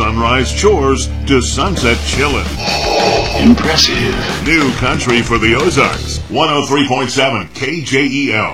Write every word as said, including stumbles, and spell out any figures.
sunrise chores to sunset chillin'. Impressive. New country for the Ozarks. one oh three point seven K J E L.